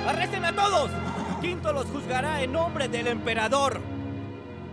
¡Arresten a todos! Quinto los juzgará en nombre del emperador.